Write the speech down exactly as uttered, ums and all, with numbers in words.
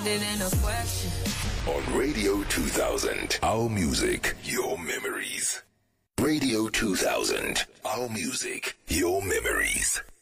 it in a question. On Radio two thousand, our music, your memories. Radio two thousand, our music, your memories.